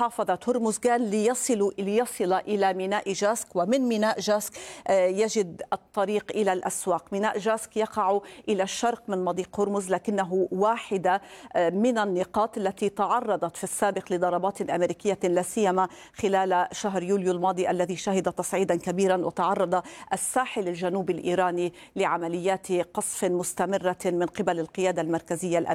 محافظة هرمزغان ليصل إلى ميناء جاسك، ومن ميناء جاسك يجد الطريق إلى الأسواق. ميناء جاسك يقع إلى الشرق من مضيق هرمز، لكنه واحدة من النقاط التي تعرضت في السابق لضربات أمريكية، لا سيما خلال شهر يوليو الماضي الذي شهد تصعيدا كبيرا، وتعرض الساحل الجنوبي الإيراني لعمليات قصف مستمرة من قبل القيادة المركزية الأمريكية.